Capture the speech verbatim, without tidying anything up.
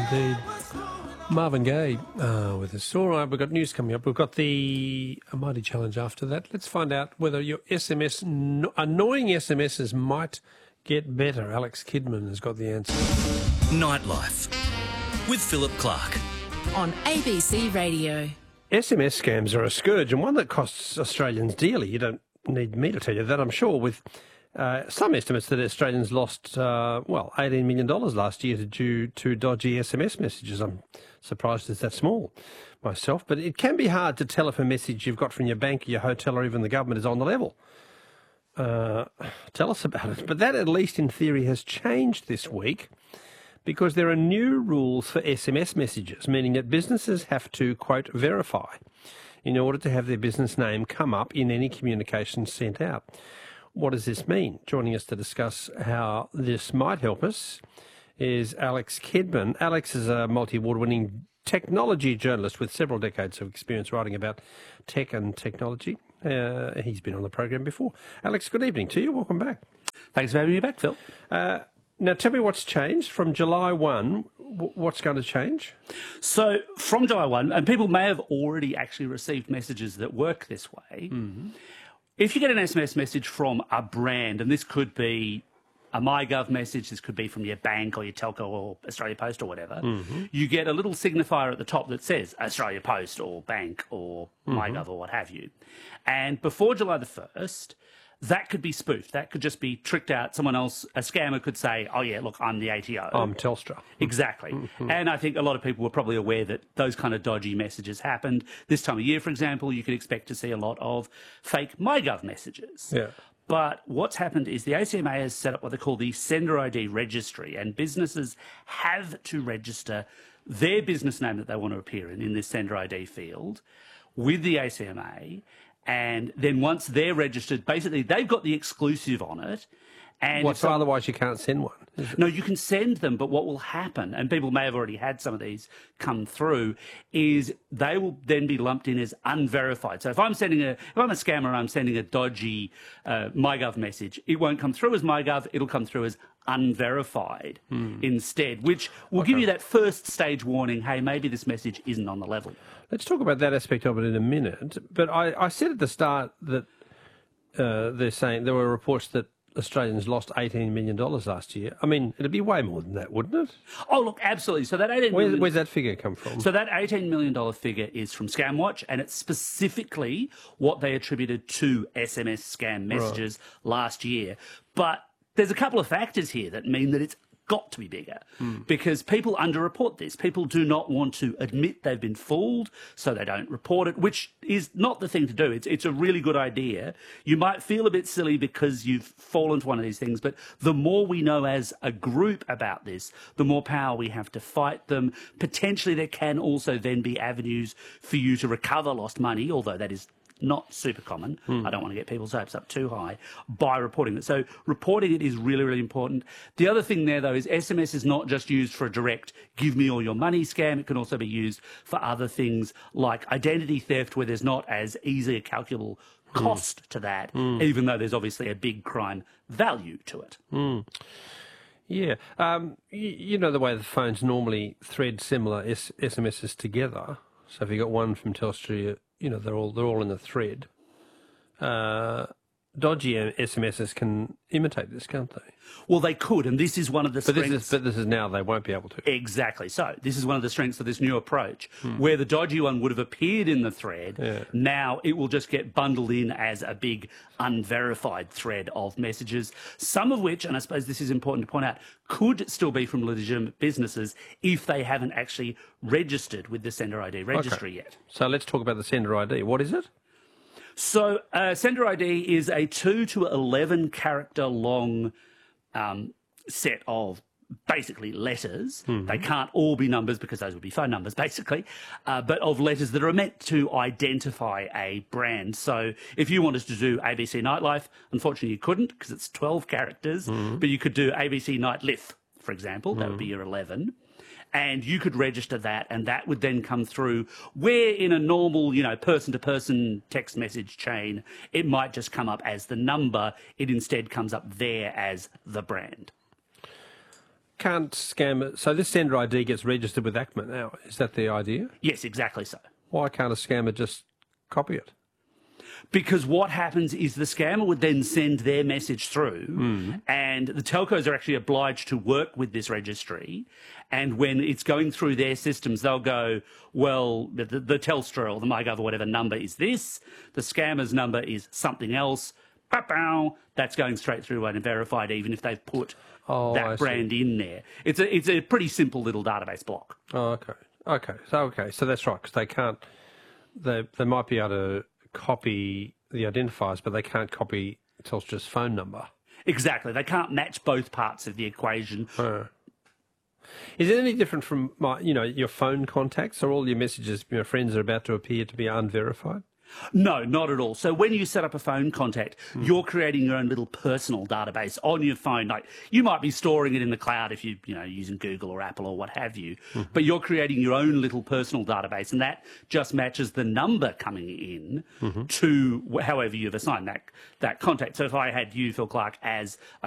indeed. Marvin Gaye uh, with us. All right, we've got news coming up. We've got the Mighty Challenge after that. Let's find out whether your S M S, no, annoying S M Ses might get better. Alex Kidman has got the answer. Nightlife with Philip Clark. On A B C Radio. S M S scams are a scourge and one that costs Australians dearly. You don't need me to tell you that, I'm sure, with uh, some estimates that Australians lost, uh, well, eighteen million dollars last year due to dodgy S M S messages. I'm surprised it's that small myself, but it can be hard to tell if a message you've got from your bank, your hotel or even the government is on the level. Uh, tell us about it. But that, at least in theory, has changed this week because there are new rules for S M S messages, meaning that businesses have to, quote, verify in order to have their business name come up in any communication sent out. What does this mean? Joining us to discuss how this might help us is Alex Kidman. Alex is a multi-award winning technology journalist with several decades of experience writing about tech and technology. Uh, he's been on the program before. Alex, good evening to you. Welcome back. Thanks for having me back, Phil. Uh, now, tell me what's changed from July first. What's going to change? So, from July first, and people may have already actually received messages that work this way. Mm-hmm. If you get an S M S message from a brand, and this could be a MyGov message, this could be from your bank or your telco or Australia Post or whatever, mm-hmm. you get a little signifier at the top that says Australia Post or bank or mm-hmm. MyGov or what have you. And before July the first, that could be spoofed. That could just be tricked out. Someone else, a scammer could say, oh, yeah, look, I'm the A T O. I'm Telstra. Exactly. Mm-hmm. And I think a lot of people were probably aware that those kind of dodgy messages happened. This time of year, for example, you could expect to see a lot of fake MyGov messages. Yeah. But what's happened is the A C M A has set up what they call the Sender I D registry, and businesses have to register their business name that they want to appear in, in this Sender I D field, with the A C M A. And then once they're registered, basically they've got the exclusive on it. And what, so otherwise you can't send one? No, you can send them, but what will happen, and people may have already had some of these come through, is they will then be lumped in as unverified. So if I'm sending a, if I'm a scammer and I'm sending a dodgy uh, MyGov message, it won't come through as MyGov, it'll come through as unverified hmm. instead, which will okay. give you that first stage warning, hey, maybe this message isn't on the level. Let's talk about that aspect of it in a minute. But I, I said at the start that uh, they're saying there were reports that Australians lost eighteen million dollars last year. I mean, it'd be way more than that, wouldn't it? Oh, look, absolutely. So that eighteen Where, million... Where's that figure come from? So that eighteen million dollars figure is from ScamWatch, and it's specifically what they attributed to S M S scam messages right. last year. But there's a couple of factors here that mean that it's got to be bigger mm. because people underreport this. People do not want to admit they've been fooled, so they don't report it, which is not the thing to do. It's, it's a really good idea. You might feel a bit silly because you've fallen to one of these things, but the more we know as a group about this, the more power we have to fight them. Potentially there can also then be avenues for you to recover lost money, although that is not super common. Hmm. I don't want to get people's hopes up too high by reporting it. So reporting it is really, really important. The other thing there, though, is S M S is not just used for a direct give me all your money scam. It can also be used for other things like identity theft, where there's not as easy a calculable cost mm. to that, mm. even though there's obviously a big crime value to it. Mm. Yeah. Um, you, you know the way the phones normally thread similar S- SMSs together. So if you got one from Telstra, you know, they're all they're all in the thread. Uh, dodgy S M Ses can imitate this, can't they? Well, they could, and this is one of the but strengths... This is, but this is now they won't be able to. Exactly. So this is one of the strengths of this new approach, hmm. where the dodgy one would have appeared in the thread. Yeah. Now it will just get bundled in as a big unverified thread of messages, some of which, and I suppose this is important to point out, could still be from legitimate businesses if they haven't actually registered with the Sender I D registry okay. yet. So let's talk about the Sender I D. What is it? So uh, Sender I D is a two to eleven character long um, set of basically letters. Mm-hmm. They can't all be numbers because those would be phone numbers, basically, uh, but of letters that are meant to identify a brand. So if you wanted to do A B C Nightlife, unfortunately you couldn't because it's twelve characters, mm-hmm. but you could do A B C Nightlife, for example. Mm-hmm. That would be your eleven. And you could register that, and that would then come through where in a normal, you know, person-to-person text message chain, it might just come up as the number. It instead comes up there as the brand. can't scam it? So this sender I D gets registered with A C M A now. Is that the idea? Yes, exactly so. Why can't a scammer just copy it? Because what happens is the scammer would then send their message through, mm. and the telcos are actually obliged to work with this registry. And when it's going through their systems, they'll go, well, the, the Telstra or the MyGov or whatever number is this, the scammer's number is something else. Ba-bow, that's going straight through and verified, even if they've put oh, that I brand see. in there. It's a it's a pretty simple little database block. Oh, okay, okay, so okay, so that's right, because they can't. They they might be able to copy the identifiers, but they can't copy Telstra's phone number. Exactly, they can't match both parts of the equation. Uh. Is it any different from my, you know, your phone contacts? Are all your messages, your friends are about to appear to be unverified? No, not at all. So when you set up a phone contact, mm. you're creating your own little personal database on your phone. Like you might be storing it in the cloud if you, you know, using Google or Apple or what have you, mm. but you're creating your own little personal database, and that just matches the number coming in mm-hmm. to however you've assigned that that contact. So if I had you, Phil Clark, as a